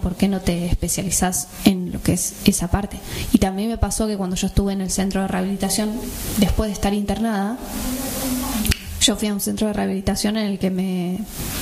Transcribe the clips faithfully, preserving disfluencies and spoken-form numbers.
¿por qué no te especializás en lo que es esa parte? Y también me pasó que cuando yo estuve en el centro de rehabilitación, después de estar internada, yo fui a un centro de rehabilitación en el que me,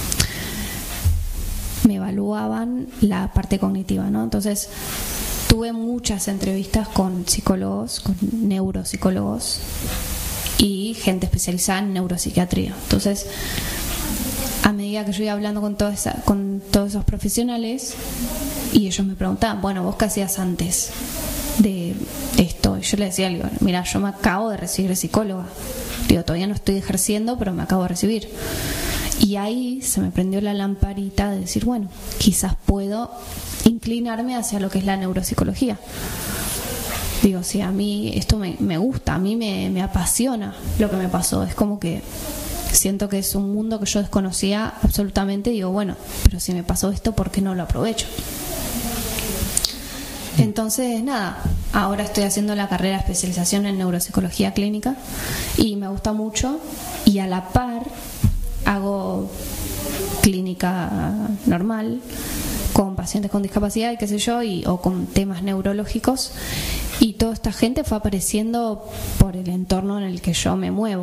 me evaluaban la parte cognitiva, ¿no? Entonces, tuve muchas entrevistas con psicólogos, con neuropsicólogos y gente especializada en neuropsiquiatría. Entonces, a medida que yo iba hablando con, toda esa, con todos esos profesionales, y ellos me preguntaban, bueno, ¿vos qué hacías antes de esto? Y yo les decía, digo, mira, yo me acabo de recibir de psicóloga. Digo, todavía no estoy ejerciendo, pero me acabo de recibir. Y ahí se me prendió la lamparita de decir, bueno, quizás puedo inclinarme hacia lo que es la neuropsicología. Digo, sí, a mí esto me, me gusta, a mí me, me apasiona lo que me pasó. Es como que siento que es un mundo que yo desconocía absolutamente. Digo, bueno, pero si me pasó esto, ¿por qué no lo aprovecho? Entonces, nada, ahora estoy haciendo la carrera de especialización en neuropsicología clínica y me gusta mucho, y a la par hago clínica normal con pacientes con discapacidad y qué sé yo, y, o con temas neurológicos, y toda esta gente fue apareciendo por el entorno en el que yo me muevo.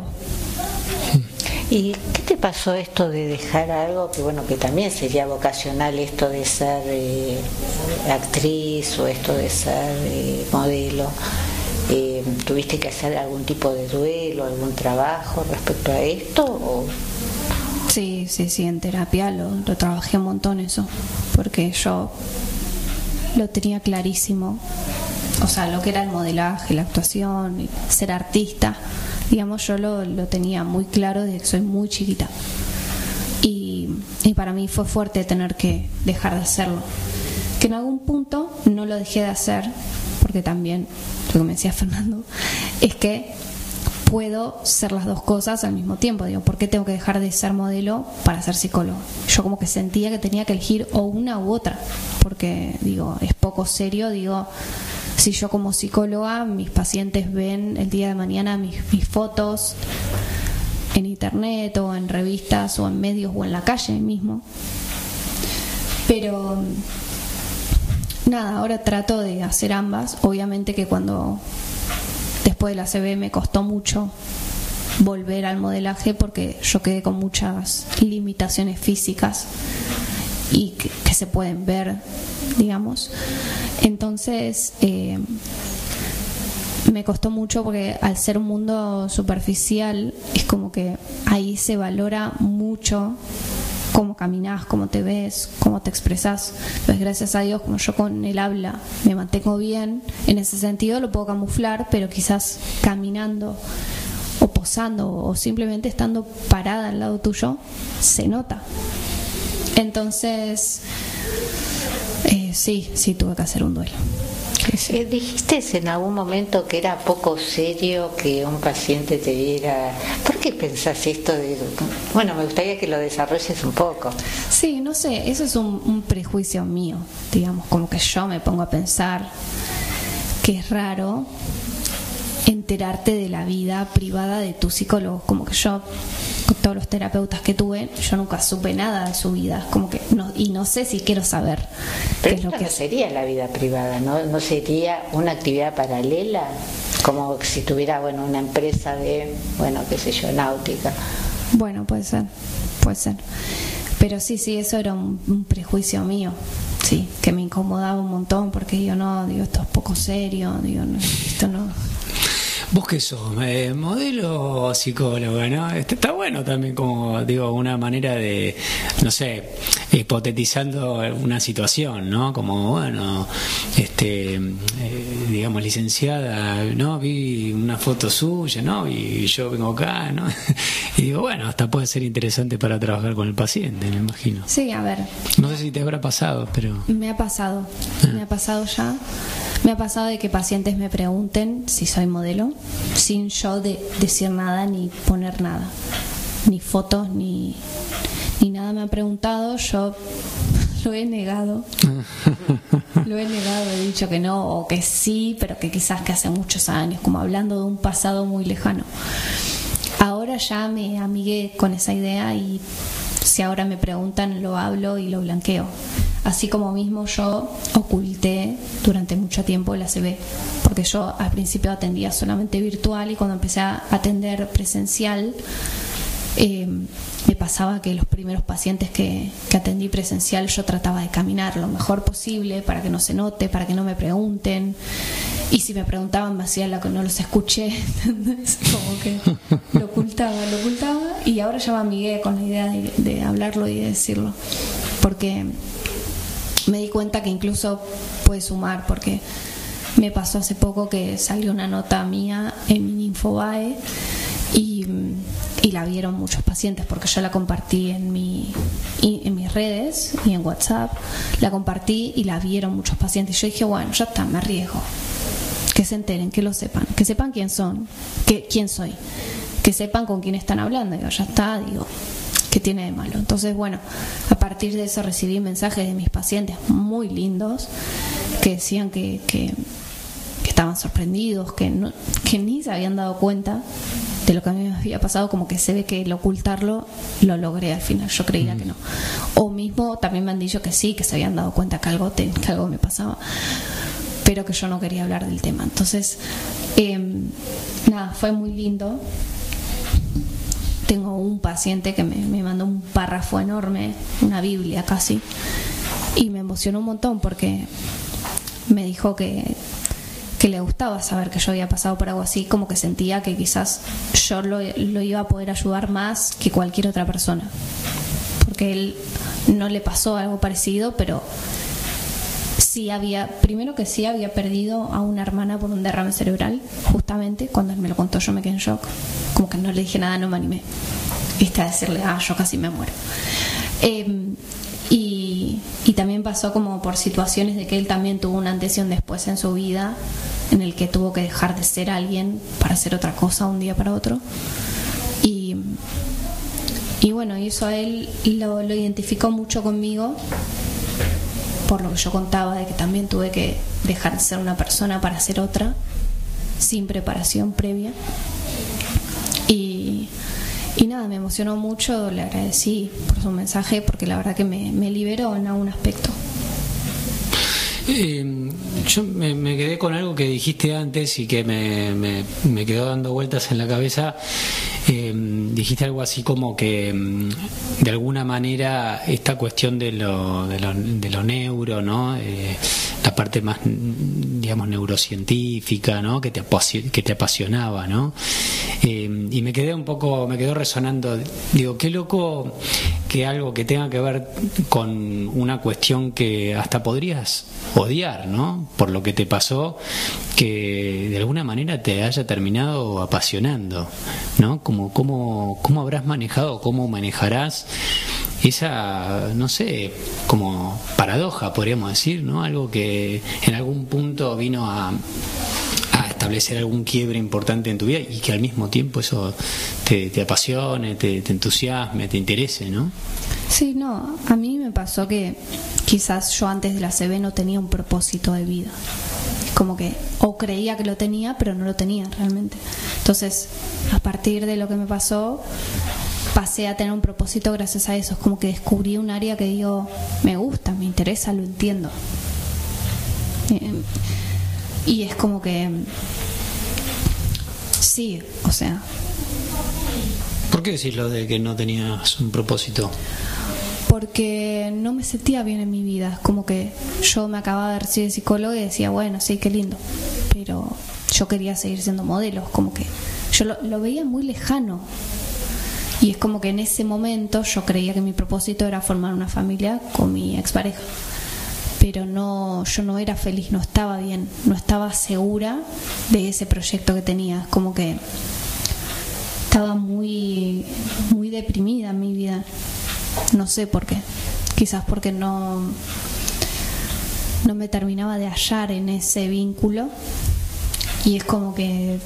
¿Y qué te pasó esto de dejar algo que, bueno, que también sería vocacional, esto de ser eh, actriz o esto de ser eh, modelo? Eh, ¿Tuviste que hacer algún tipo de duelo, algún trabajo respecto a esto? O... Sí, sí, sí, en terapia lo, lo trabajé un montón eso, porque yo lo tenía clarísimo, o sea, lo que era el modelaje, la actuación, ser artista, digamos, yo lo, lo tenía muy claro desde que soy muy chiquita, y, y para mí fue fuerte tener que dejar de hacerlo, que en algún punto no lo dejé de hacer, porque también, lo que me decía Fernando, es que puedo ser las dos cosas al mismo tiempo. Digo, ¿por qué tengo que dejar de ser modelo para ser psicólogo? Yo como que sentía que tenía que elegir o una u otra, porque digo, es poco serio. Digo, si yo como psicóloga, mis pacientes ven el día de mañana mis, mis fotos en internet o en revistas o en medios o en la calle mismo, pero nada, ahora trato de hacer ambas. Obviamente que cuando después de la C B me costó mucho volver al modelaje, porque yo quedé con muchas limitaciones físicas y que, que se pueden ver, digamos. Entonces eh, me costó mucho, porque al ser un mundo superficial es como que ahí se valora mucho cómo caminás, cómo te ves, cómo te expresás. Pues gracias a Dios, como yo con el habla me mantengo bien, en ese sentido lo puedo camuflar, pero quizás caminando o posando o simplemente estando parada al lado tuyo se nota. Entonces eh, sí, sí tuve que hacer un duelo. Eh, dijiste en algún momento que era poco serio que un paciente te viera. ¿Por qué pensás esto de...? Bueno, me gustaría que lo desarrolles un poco. Sí, no sé, eso es un, un prejuicio mío, digamos, como que yo me pongo a pensar que es raro enterarte de la vida privada de tu psicólogo. Como que yo, con todos los terapeutas que tuve, yo nunca supe nada de su vida, como que no, y no sé si quiero saber. Pero qué es lo no que sería la vida privada, ¿no? ¿No sería una actividad paralela? Como si tuviera, bueno, una empresa de, bueno, qué sé yo, náutica. Bueno, puede ser, puede ser. Pero sí, sí, eso era un, un prejuicio mío, sí, que me incomodaba un montón, porque digo, no, digo, esto es poco serio, digo, no, esto no... ¿Vos qué sos? Eh, ¿Modelo o psicóloga, no? Este, está bueno también, como digo, una manera de, no sé, hipotetizando una situación, ¿no? Como, bueno, este, eh, digamos, licenciada, ¿no? Vi una foto suya, ¿no? Y yo vengo acá, ¿no? Y digo, bueno, hasta puede ser interesante para trabajar con el paciente, me imagino. Sí, a ver. No sé si te habrá pasado, pero... Me ha pasado, ah. me ha pasado ya. Me ha pasado de que pacientes me pregunten si soy modelo, sin yo de decir nada ni poner nada, ni fotos ni, ni nada me han preguntado. Yo lo he negado, lo he negado, he dicho que no o que sí, pero que quizás que hace muchos años, como hablando de un pasado muy lejano. Ahora ya me amigué con esa idea y si ahora me preguntan lo hablo y lo blanqueo. así como mismo yo oculté durante mucho tiempo el A C V, porque yo al principio atendía solamente virtual y cuando empecé a atender presencial, eh, me pasaba que los primeros pacientes que, que atendí presencial yo trataba de caminar lo mejor posible para que no se note, para que no me pregunten, y si me preguntaban me hacía lo que no los escuché, ¿entendés? Como que lo ocultaba, lo ocultaba, y ahora ya me amigué con la idea de, de hablarlo y de decirlo, porque me di cuenta que incluso puede sumar, porque me pasó hace poco que salió una nota mía en Infobae y, y la vieron muchos pacientes porque yo la compartí en mi en mis redes y en WhatsApp, la compartí y la vieron muchos pacientes, y yo dije, bueno, ya está, me arriesgo, que se enteren, que lo sepan, que sepan quién son, que, quién soy, que sepan con quién están hablando. Digo, ya está, digo, ¿qué tiene de malo? Entonces, bueno, a partir de eso recibí mensajes de mis pacientes muy lindos que decían que, que, que estaban sorprendidos, que, no, que ni se habían dado cuenta de lo que a mí me había pasado, como que se ve que el ocultarlo lo logré al final, yo creía mm. que no. O mismo también me han dicho que sí, que se habían dado cuenta que algo, te, que algo me pasaba, pero que yo no quería hablar del tema. Entonces, eh, nada, fue muy lindo. Tengo un paciente que me, me mandó un párrafo enorme, una Biblia casi, y me emocionó un montón porque me dijo que, que le gustaba saber que yo había pasado por algo así, como que sentía que quizás yo lo, lo iba a poder ayudar más que cualquier otra persona, porque él no le pasó algo parecido, pero sí había, primero que sí había perdido a una hermana por un derrame cerebral, justamente cuando él me lo contó yo me quedé en shock, como que no le dije nada, no me animé, viste, a decirle, ah, yo casi me muero. Eh, y, y también pasó como por situaciones de que él también tuvo un antes y un después en su vida, en el que tuvo que dejar de ser alguien para hacer otra cosa un día para otro, y, y bueno, y eso a él lo, lo identificó mucho conmigo, por lo que yo contaba de que también tuve que dejar de ser una persona para ser otra, sin preparación previa. Y, y nada, me emocionó mucho, le agradecí por su mensaje, porque la verdad que me, me liberó en algún aspecto. Eh, yo me, me quedé con algo que dijiste antes y que me, me, me quedó dando vueltas en la cabeza. Eh, dijiste algo así como que de alguna manera esta cuestión de lo, de lo, de lo neuro, ¿no? Eh, la parte más, digamos, neurocientífica, ¿no? Que te, apasi- que te apasionaba, ¿no? Eh, y me quedé un poco, me quedó resonando, digo, qué loco que algo que tenga que ver con una cuestión que hasta podrías odiar, ¿no? Por lo que te pasó, que de alguna manera te haya terminado apasionando, ¿no? Como cómo, cómo habrás manejado, cómo manejarás esa, no sé, como paradoja, podríamos decir, ¿no? Algo que en algún punto vino a, a establecer algún quiebre importante en tu vida y que al mismo tiempo eso te, te apasione, te, te entusiasme, te interese, ¿no? Sí, no, a mí me pasó que quizás yo antes de la C B no tenía un propósito de vida, como que o creía que lo tenía pero no lo tenía realmente. Entonces, a partir de lo que me pasó, pasé a tener un propósito gracias a eso. Es como que descubrí un área que digo, me gusta, me interesa, lo entiendo. Eh, y es como que sí, o sea. ¿Por qué decís lo de que no tenías un propósito? Porque no me sentía bien en mi vida. Es como que yo me acababa de recibir de psicóloga y decía, bueno, sí, qué lindo, pero yo quería seguir siendo modelo. Como que yo lo, lo veía muy lejano. Y es como que en ese momento yo creía que mi propósito era formar una familia con mi expareja, pero no, yo no era feliz, no estaba bien, no estaba segura de ese proyecto que tenía. Es como que estaba muy, muy deprimida en mi vida. No sé por qué. Quizás porque no, no me terminaba de hallar en ese vínculo. Y es como que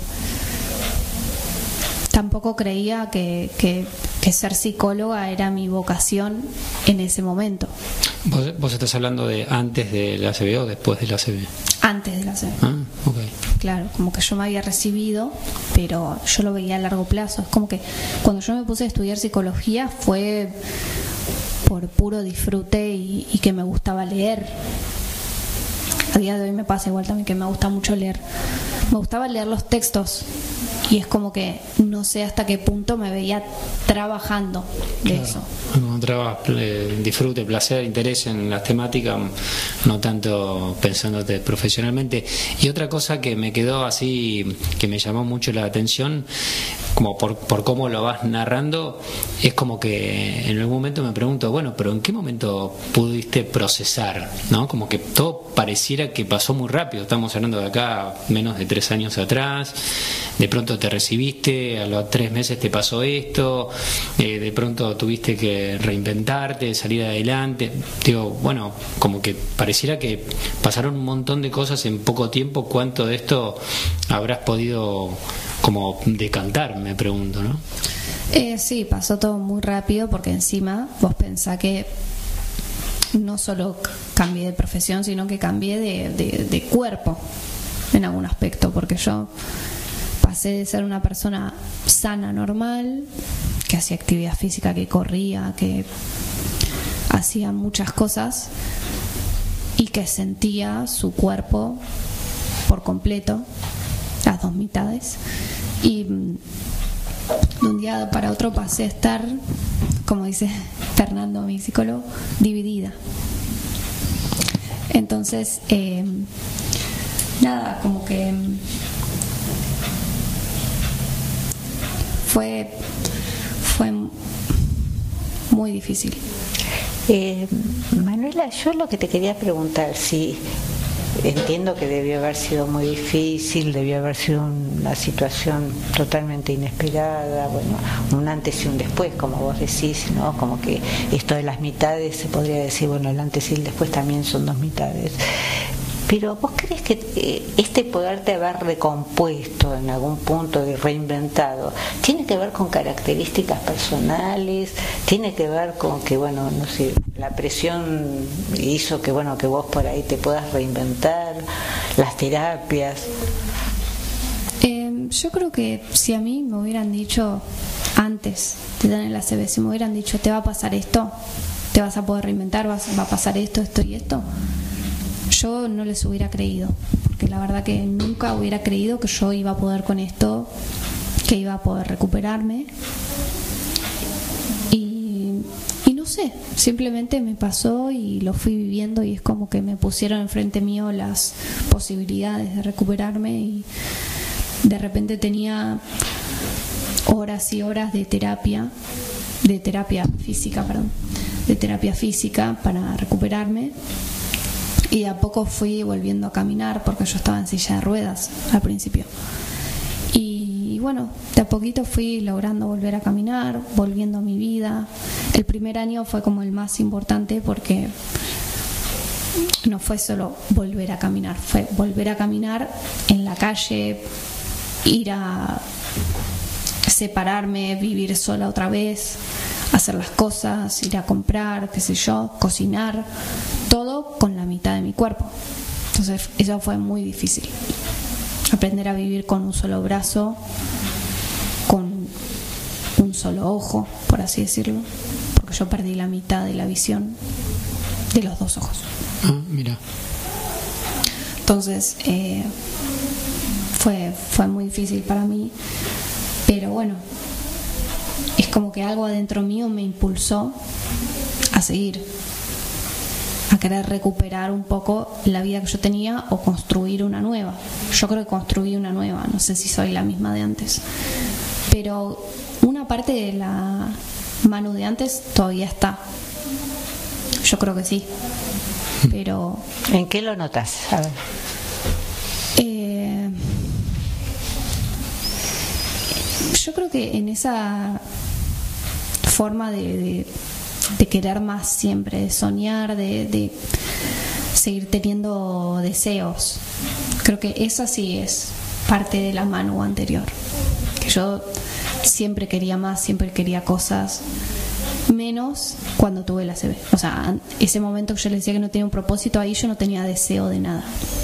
tampoco creía que, que, que ser psicóloga era mi vocación en ese momento. ¿Vos, vos estás hablando de antes de la C B o después de la C B? Antes de la C B. Ah, ok. Claro, como que yo me había recibido, pero yo lo veía a largo plazo. Es como que cuando yo me puse a estudiar psicología fue por puro disfrute y, y que me gustaba leer. A día de hoy me pasa igual también que me gusta mucho leer. Me gustaba leer los textos y es como que no sé hasta qué punto me veía trabajando de claro, eso. Encontrabas eh, disfrute, placer, interés en las temáticas, no tanto pensándote profesionalmente. Y otra cosa que me quedó así, que me llamó mucho la atención, como por, por cómo lo vas narrando, es como que en algún momento me pregunto, bueno, pero ¿en qué momento pudiste procesar? ¿No? Como que todo pareciera que pasó muy rápido. Estamos hablando de acá menos de tres años atrás, de pronto te recibiste, a los tres meses te pasó esto, eh, de pronto tuviste que reinventarte, salir adelante. Digo, bueno, como que pareciera que pasaron un montón de cosas en poco tiempo. ¿Cuánto de esto habrás podido como decantar, me pregunto, ¿no? Eh, sí, pasó todo muy rápido porque encima vos pensás que no solo cambié de profesión, sino que cambié de, de, de cuerpo en algún aspecto, porque yo pasé de ser una persona sana, normal, que hacía actividad física, que corría, que hacía muchas cosas y que sentía su cuerpo por completo, las dos mitades, y de un día para otro pasé a estar, como dice Fernando, mi psicólogo, dividida. Entonces, eh, nada, como que fue fue muy difícil. Eh, Manuela, yo lo que te quería preguntar, si entiendo que debió haber sido muy difícil, debió haber sido una situación totalmente inesperada, bueno, un antes y un después, como vos decís, ¿no? Como que esto de las mitades se podría decir, bueno, el antes y el después también son dos mitades. Pero ¿vos crees que eh, este poderte haber recompuesto en algún punto y reinventado tiene que ver con características personales? ¿Tiene que ver con que, bueno, no sé, la presión hizo que, bueno, que vos por ahí te puedas reinventar, las terapias? Eh, yo creo que si a mí me hubieran dicho antes de tener el A C V, si me hubieran dicho te va a pasar esto, te vas a poder reinventar, vas, va a pasar esto, esto y esto, yo no les hubiera creído, porque la verdad que nunca hubiera creído que yo iba a poder con esto, que iba a poder recuperarme. Y, y no sé, simplemente me pasó y lo fui viviendo y es como que me pusieron enfrente mío las posibilidades de recuperarme y de repente tenía horas y horas de terapia, de terapia física, perdón, de terapia física para recuperarme. Y de a poco fui volviendo a caminar porque yo estaba en silla de ruedas al principio. Y, y bueno, de a poquito fui logrando volver a caminar, volviendo a mi vida. El primer año fue como el más importante porque no fue solo volver a caminar, fue volver a caminar en la calle, ir a separarme, vivir sola otra vez, hacer las cosas, ir a comprar, qué sé yo, cocinar, todo con la mitad de mi cuerpo. Entonces eso fue muy difícil. Aprender a vivir con un solo brazo, con un solo ojo, por así decirlo, porque yo perdí la mitad de la visión de los dos ojos. Ah, mira. Entonces eh, fue, fue muy difícil para mí, pero bueno, es como que algo adentro mío me impulsó a seguir, a querer recuperar un poco la vida que yo tenía o construir una nueva. Yo creo que construí una nueva, no sé si soy la misma de antes, pero una parte de la Manu de antes todavía está. Yo creo que sí, pero... ¿En qué lo notas? A ver. Eh, yo creo que en esa forma de, de, de querer más siempre, de soñar, de, de seguir teniendo deseos. Creo que esa sí es parte de la Manu anterior, que yo siempre quería más, siempre quería cosas, menos cuando tuve el A C V. O sea, ese momento que yo le decía que no tenía un propósito, ahí yo no tenía deseo de nada.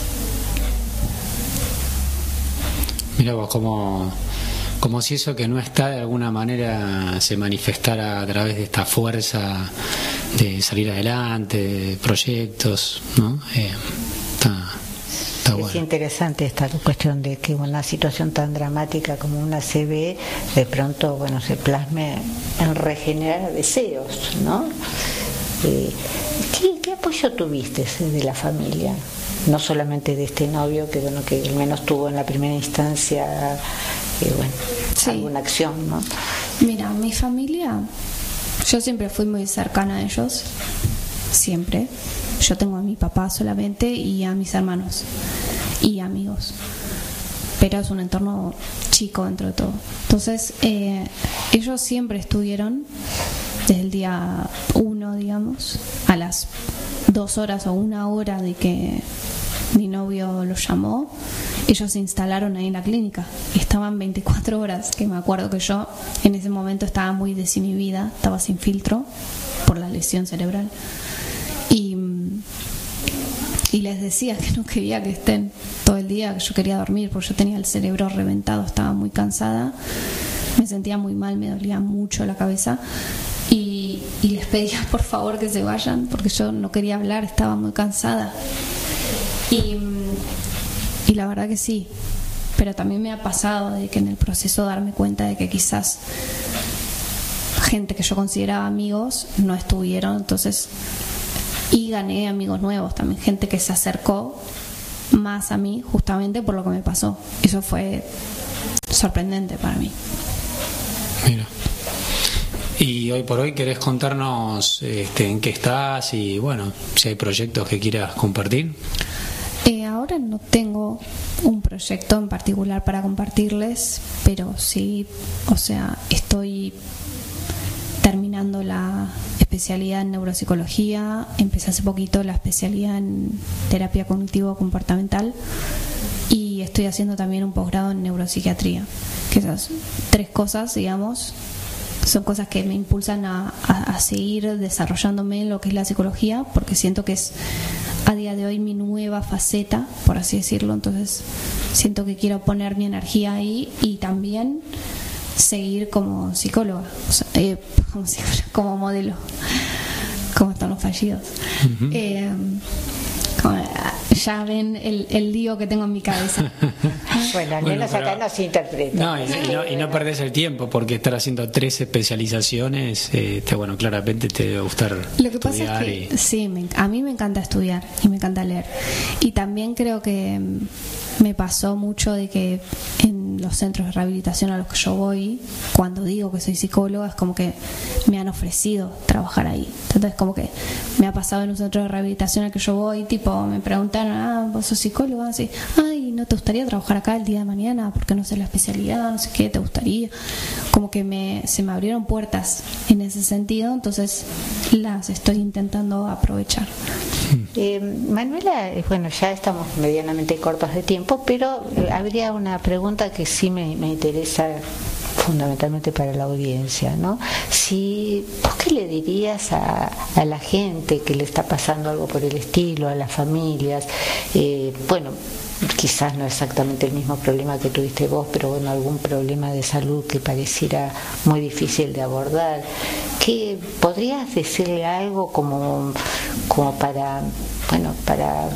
Mira vos, como, como si eso que no está de alguna manera se manifestara a través de esta fuerza de salir adelante, de proyectos, ¿no? Eh, está, está bueno. Es interesante esta cuestión de que una situación tan dramática como una C V de pronto, bueno, se plasme en regenerar deseos, ¿no? Eh, ¿qué, ¿Qué apoyo tuviste de la familia? No solamente de este novio, que bueno, que al menos tuvo en la primera instancia, eh, bueno, sí, alguna acción, ¿no? Mira, mi familia, yo siempre fui muy cercana a ellos, siempre. Yo tengo a mi papá solamente y a mis hermanos y amigos, pero es un entorno chico dentro de todo. Entonces, eh, ellos siempre estuvieron desde el día uno, digamos, a las dos horas o una hora de que mi novio los llamó, ellos se instalaron ahí en la clínica. Estaban veinticuatro horas, que me acuerdo que yo en ese momento estaba muy desinhibida, estaba sin filtro por la lesión cerebral. Y, y les decía que no quería que estén todo el día, que yo quería dormir, porque yo tenía el cerebro reventado, estaba muy cansada, me sentía muy mal, me dolía mucho la cabeza. Y, y les pedía por favor que se vayan, porque yo no quería hablar, estaba muy cansada. Y, y la verdad que sí, pero también me ha pasado de que en el proceso darme cuenta de que quizás gente que yo consideraba amigos no estuvieron, entonces, y gané amigos nuevos también, gente que se acercó más a mí justamente por lo que me pasó. Eso fue sorprendente para mí. Mira. Y hoy por hoy querés contarnos este, en qué estás y bueno, si hay proyectos que quieras compartir. Eh, ahora no tengo un proyecto en particular para compartirles, pero sí, o sea, estoy terminando la especialidad en neuropsicología, empecé hace poquito la especialidad en terapia cognitivo-comportamental y estoy haciendo también un posgrado en neuropsiquiatría, que esas tres cosas, digamos, son cosas que me impulsan a, a, a seguir desarrollándome en lo que es la psicología, porque siento que es a día de hoy mi nueva faceta, por así decirlo. Entonces siento que quiero poner mi energía ahí y también seguir como psicóloga, o sea, eh, como, psicóloga, como modelo, como están los fallidos. Uh-huh. eh, como, ya ven el, el lío que tengo en mi cabeza. Bueno, al menos bueno, acá no se interpreta. No, y, y, no, y no perdés el tiempo, porque estar haciendo tres especializaciones, eh, te, bueno, claramente te debe gustar. Lo que pasa es que y... sí, me, a mí me encanta estudiar y me encanta leer. Y también creo que me pasó mucho de que en los centros de rehabilitación a los que yo voy, cuando digo que soy psicóloga, es como que me han ofrecido trabajar ahí. Entonces, como que me ha pasado en un centro de rehabilitación al que yo voy, tipo, me preguntan, ah, vos sos psicóloga, así, ay, ¿no te gustaría trabajar acá el día de mañana? Porque no sé la especialidad, no sé qué, ¿te gustaría? Como que me, se me abrieron puertas en ese sentido, entonces las estoy intentando aprovechar. Eh, Manuela, bueno, ya estamos medianamente cortos de tiempo, pero eh, habría una pregunta que sí me, me interesa fundamentalmente para la audiencia, ¿no? Si, ¿vos qué le dirías a, a la gente que le está pasando algo por el estilo, a las familias? Eh, bueno, quizás no exactamente el mismo problema que tuviste vos, pero bueno, algún problema de salud que pareciera muy difícil de abordar. ¿Qué podrías decirle algo como, como para, bueno, para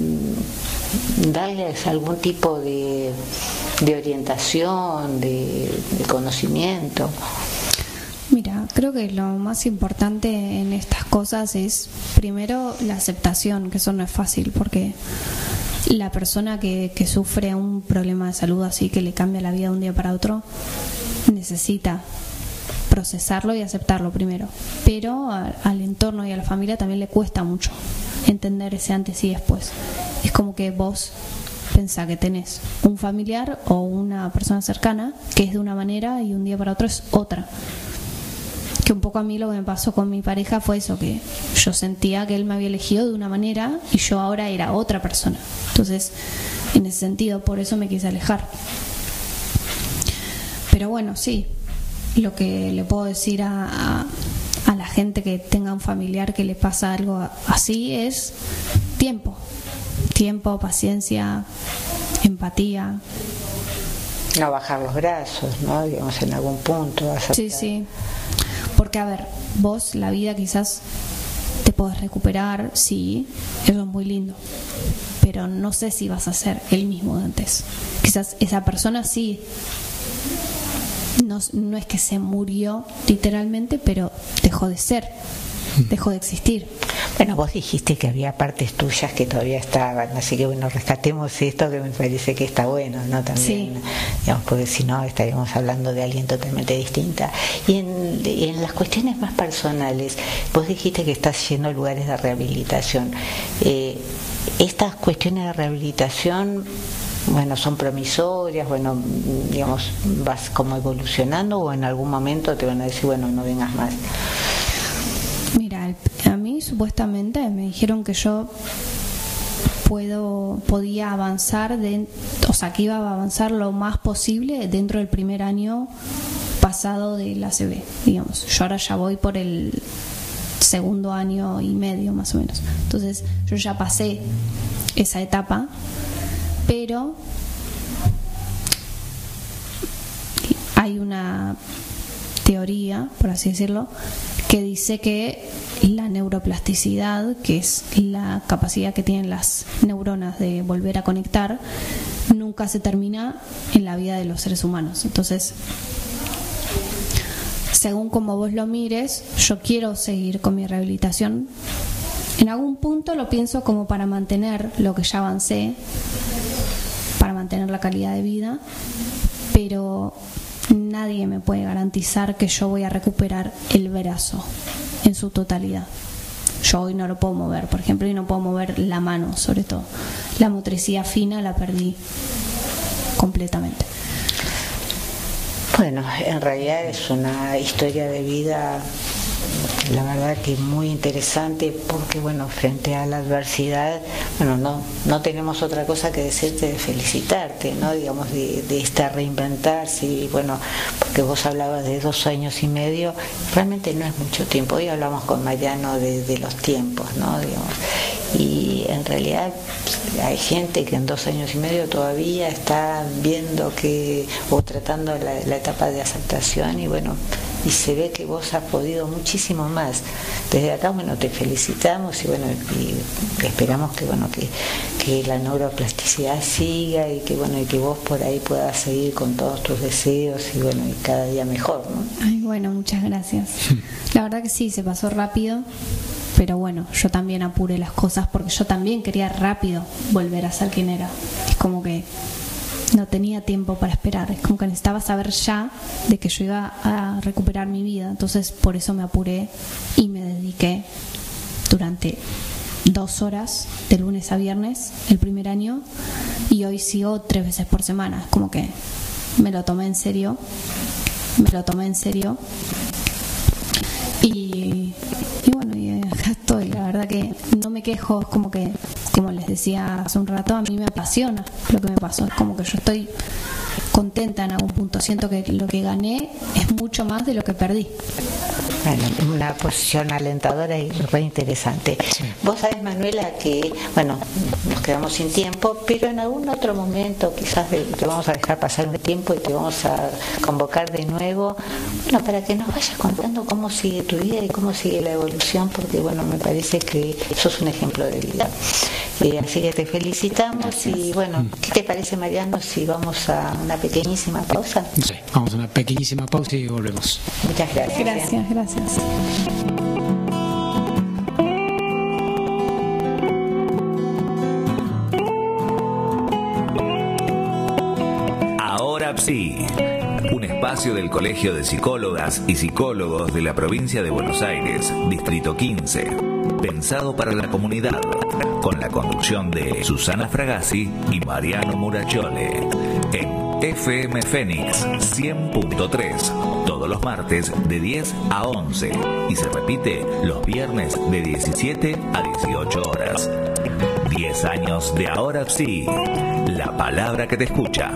mm, darles algún tipo de, de orientación, de, de conocimiento? Mira, creo que lo más importante en estas cosas es primero la aceptación, que eso no es fácil, porque la persona que, que sufre un problema de salud así, que le cambia la vida de un día para otro, necesita procesarlo y aceptarlo primero, pero a, al entorno y a la familia también le cuesta mucho entender ese antes y después. Es como que vos pensás que tenés un familiar o una persona cercana que es de una manera y un día para otro es otra. Que un poco a mí lo que me pasó con mi pareja fue eso, que yo sentía que él me había elegido de una manera y yo ahora era otra persona. Entonces, en ese sentido, por eso me quise alejar. Pero bueno, sí, lo que le puedo decir a, a, a la gente que tenga un familiar que le pasa algo así es tiempo. Tiempo, paciencia, empatía. No bajar los brazos, ¿no? Digamos, en algún punto. Sí, sí. Porque, a ver, vos la vida quizás podés recuperar, sí, eso es muy lindo, pero no sé si vas a ser el mismo de antes. Quizás esa persona sí, no, no es que se murió literalmente, pero dejó de ser, dejó de existir. Bueno, vos dijiste que había partes tuyas que todavía estaban, así que bueno, rescatemos esto, que me parece que está bueno, ¿no? También, sí. Digamos, porque si no estaríamos hablando de alguien totalmente distinta. Y en, en las cuestiones más personales, vos dijiste que estás yendo a lugares de rehabilitación. Eh, estas cuestiones de rehabilitación, bueno, son promisorias, bueno, digamos, vas como evolucionando, o en algún momento te van a decir, bueno, no vengas más. Mira, a mí supuestamente me dijeron que yo puedo podía avanzar, de, o sea, que iba a avanzar lo más posible dentro del primer año pasado de la A C V, digamos. Yo ahora ya voy por el segundo año y medio más o menos. Entonces yo ya pasé esa etapa, pero hay una teoría, por así decirlo, que dice que la neuroplasticidad, que es la capacidad que tienen las neuronas de volver a conectar, nunca se termina en la vida de los seres humanos. Entonces, según como vos lo mires, yo quiero seguir con mi rehabilitación. En algún punto lo pienso como para mantener lo que ya avancé, para mantener la calidad de vida, pero nadie me puede garantizar que yo voy a recuperar el brazo en su totalidad. Yo hoy no lo puedo mover, por ejemplo, y no puedo mover la mano, sobre todo. La motricidad fina la perdí completamente. Bueno, en realidad es una historia de vida, la verdad que muy interesante, porque bueno, frente a la adversidad, bueno, no no tenemos otra cosa que decirte de felicitarte, ¿no? Digamos, de, de esta reinventarse, y bueno, porque vos hablabas de dos años y medio, realmente no es mucho tiempo. Hoy hablamos con Mariano de, de los tiempos, ¿no? Digamos, y en realidad hay gente que en dos años y medio todavía está viendo que, o tratando la, la etapa de aceptación, y bueno, y se ve que vos has podido muchísimo más. Desde acá, bueno, te felicitamos, y bueno, y esperamos que bueno que, que la neuroplasticidad siga, y que bueno, y que vos por ahí puedas seguir con todos tus deseos, y bueno, y cada día mejor, ¿no? Ay, bueno, muchas gracias. La verdad que sí, se pasó rápido, pero bueno, yo también apuré las cosas porque yo también quería rápido volver a ser quien era. Es como que no tenía tiempo para esperar, es como que necesitaba saber ya de que yo iba a recuperar mi vida. Entonces por eso me apuré y me dediqué durante dos horas de lunes a viernes el primer año, y hoy sigo tres veces por semana. Es como que me lo tomé en serio, me lo tomé en serio y, y bueno, y acá estoy. La verdad que no me quejo, es como que, como les decía hace un rato, a mí me apasiona lo que me pasó. Es como que yo estoy contenta en algún punto. Siento que lo que gané es mucho más de lo que perdí. Bueno, una posición alentadora y re interesante. Sí. Vos sabés, Manuela, que bueno, nos quedamos sin tiempo, pero en algún otro momento quizás te vamos a dejar pasar un tiempo y te vamos a convocar de nuevo, bueno, para que nos vayas contando cómo sigue tu vida y cómo sigue la evolución, porque bueno, me parece que sos un ejemplo de vida. Eh, así que te felicitamos. Gracias. Y bueno, ¿qué te parece, Mariano, si vamos a una pequeñísima pausa? Sí, vamos a una pequeñísima pausa y volvemos. Muchas gracias. Gracias, gracias. Ahora sí, un espacio del Colegio de Psicólogas y Psicólogos de la provincia de Buenos Aires, Distrito quince, pensado para la comunidad, con la conducción de Susana Fragazzi y Mariano Murachole, en F M Fénix cien punto tres, todos los martes de diez a once, y se repite los viernes de diecisiete a dieciocho horas. diez años de Ahora Sí, la palabra que te escucha.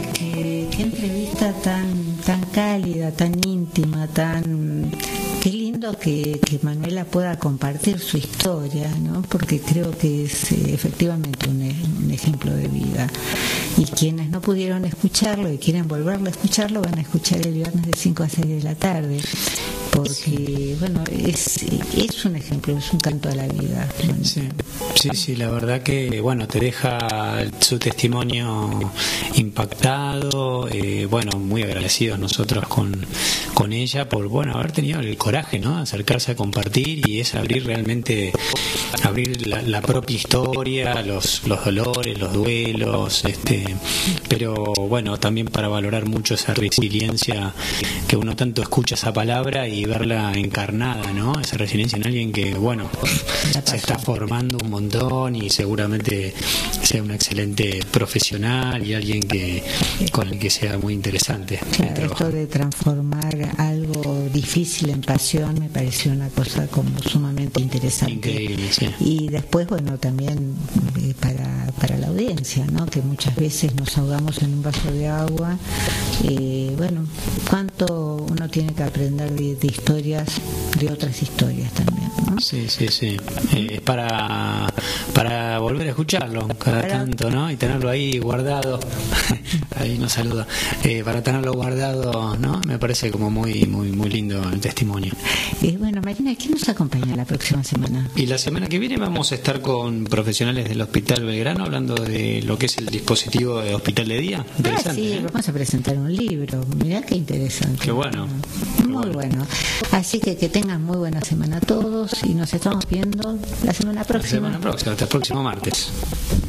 Tan, tan cálida, tan íntima, tan... Qué lindo lindo que, que Manuela pueda compartir su historia, ¿no? Porque creo que es eh, efectivamente un, un ejemplo de vida. Y quienes no pudieron escucharlo y quieren volverlo a escucharlo, van a escuchar el viernes de cinco a seis de la tarde. Porque, bueno, es, es un ejemplo, es un canto a la vida. Sí, sí, sí, la verdad que, bueno, te deja su testimonio impactado, eh, bueno, muy agradecidos nosotros con, con ella por, bueno, haber tenido el coraje, ¿no?, acercarse a compartir, y es abrir realmente, abrir la, la propia historia, los, los dolores, los duelos, este, pero, bueno, también para valorar mucho esa resiliencia que uno tanto escucha esa palabra y verla encarnada, ¿no? Esa resiliencia en alguien que, bueno, se está formando un montón y seguramente sea un excelente profesional y alguien que con el que sea muy interesante. Claro, esto de transformar algo difícil en pasión me pareció una cosa como sumamente interesante. Increíble, sí. Y después, bueno, también eh, para, para la audiencia, ¿no?, que muchas veces nos ahogamos en un vaso de agua. Eh, bueno, cuánto uno tiene que aprender de, de historias, de otras historias también, ¿no? Sí, sí, sí. Eh, para, para volver a escucharlo cada para... tanto, ¿no? Y tenerlo ahí guardado. Ahí nos saluda. Eh, para tenerlo guardado, ¿no? Me parece como muy, muy, muy lindo el testimonio. Eh, bueno, Marina, ¿quién nos acompaña la próxima semana? Y la semana que viene vamos a estar con profesionales del Hospital Belgrano hablando de lo que es el dispositivo de hospital de día. Ah, sí, ¿eh? Vamos a presentar un libro. Mirá qué interesante. Qué bueno. Muy bueno. bueno. Así que que tengan muy buena semana todos y nos estamos viendo la semana próxima. La semana próxima, hasta el próximo martes.